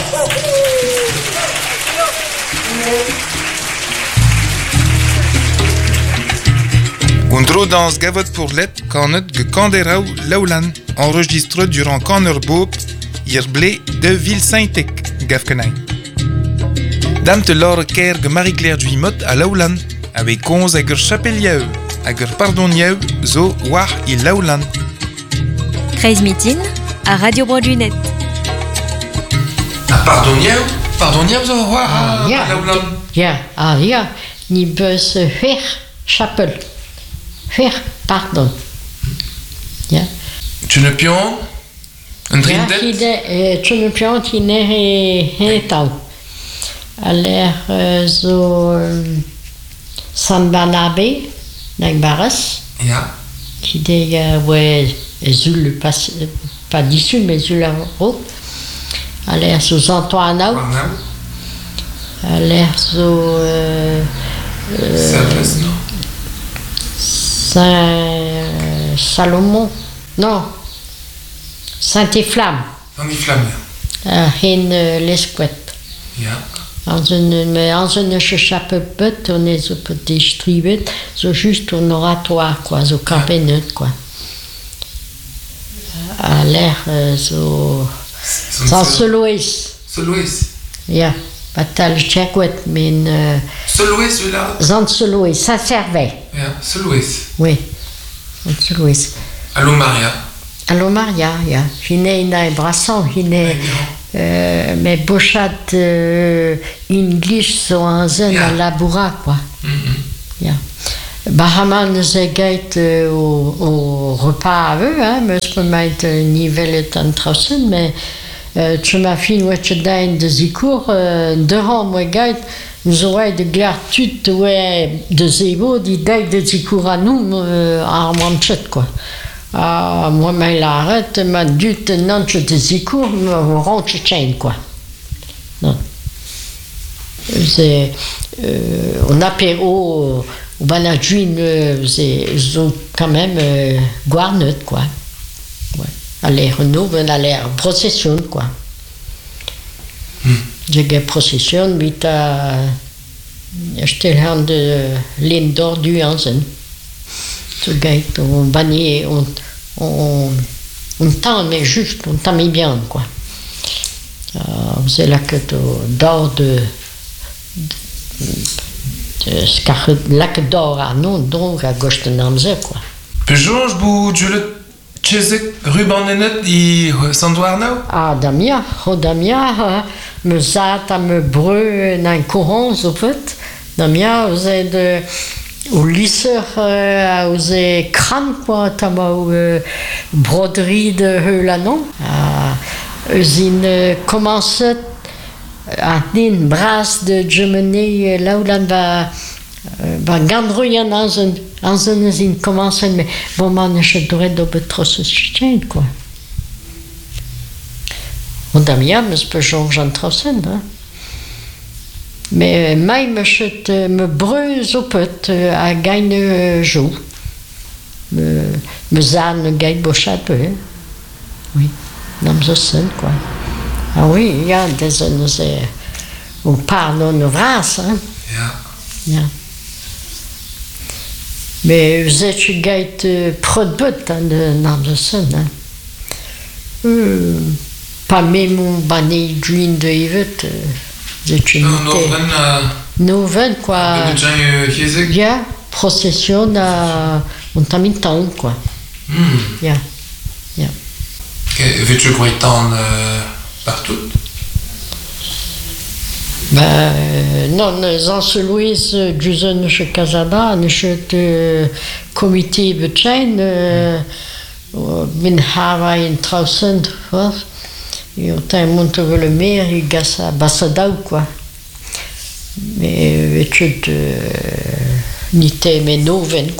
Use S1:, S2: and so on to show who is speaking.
S1: Undro dans Gavot pour let Cornet de Canderau Laulan, enregistré durant Cornerbop, Yerblé de Ville-Saint-Ec, Gavkenain. Dame de l'or Kerg Marie-Claire Duimot à Laulan, avec 11 agur Chapelieu, agur Pardonieu, zo War et Laulan.
S2: Kreis Mitin à Radio Broadway-Net.
S1: Pardonieu zo War
S3: ja,
S1: Laulan.
S3: Ja, ja, ni bus faire chapel. Faire, pardon. Ja.
S1: Tu ne pion? Un drindet?
S3: Ja, tu ne pion qui n'est tau. Aller zo San Barnabé, nag Barras.
S1: Ja.
S3: Qui dit, ouais, zul, pas d'ici, mais zul à haut. Aller zo Antoine. Aller zo.
S1: Salves, non?
S3: Saint-Salomon, non, Saint-Eflamme.
S1: Saint-Eflamme.
S3: Hen l'escouette.
S1: Ja.
S3: Als een chapeau on est zo peut distribuer, zo juste un oratoire, quoi, zo campagne, quoi. À l'air, zo. Sans Solois.
S1: Solois.
S3: Ja, batal tchèquet, mais.
S1: Solois, celui-là?
S3: Sans Solois, ça servait.
S1: Ja, Solois.
S3: Oui, Sans Solois.
S1: Allô, Maria.
S3: Allo Maria, ja. Hine in ein Brasson, hine mais bochat English so un zen à labura, quoi. Ja. Bahaman ze gait au repas à eux, hein, mais je peux mettre nivellet an trausen, mais tu m'as fin wetche dain de zicour, de ran moi gait, nous aurons de glartut de zébo, di dai de zicour à nous, à manchet, quoi. Moi, mais l'arrête, m'a dit, non, je te zicour, me rentre chaîne, quoi. Non. C'est, on apéro, au Banajuin, ils ont quand même guarnet, quoi. Ouais. À l'air nouveau, à l'air procession, quoi. J'ai gagné procession, mais t'as acheté le de l'indor du Hansen. Ce gars, on bannit, on tend, mais juste, on tend bien, quoi. C'est là que d'or de lac d'or à non, donc à gauche de Namze, quoi.
S1: Pejonge, bou, tu le tchezek rubanenet i Sandouarnau?
S3: Ah, Damia, me zat, me breu, nan courant, au fait. Damia, vous êtes de. Au lisseur, aux crânes, quoi, t'as broderie de Lanon. Ils commencent à une brasse de Germany, là où l'on va gandrouiller dans un, ils commencent, mais bon, man, je devrais dober trop ce chien, quoi. On a bien, mais je peux changer en trossen, hein. Mais mai me breuse au pot à gagne jour. Me zane gagne bochat peu. Oui, dans le son, quoi. Ah oui, il y a des zones où on parle en race, hein.
S1: Ja.
S3: Mais vous êtes gagne pro de but dans le son, hein. Pas même mon banné d'une de Yvette. Noven, quoi. Ja, procession à Montamintan, quoi. Ja.
S1: Veux-tu quoi étendre partout?
S3: Non, Zans Louise, Jusen chez Casada, chez comité de chaîne, min hava in Trausend, et au temps monte le maire, il gasse à Bassadau, quoi. Mais étude, n'était mais noven, quoi.